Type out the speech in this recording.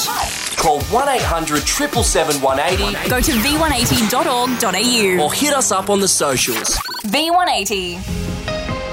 advice? Call 1800 777 180 Go to v180.org.au or hit us up on the socials. V180.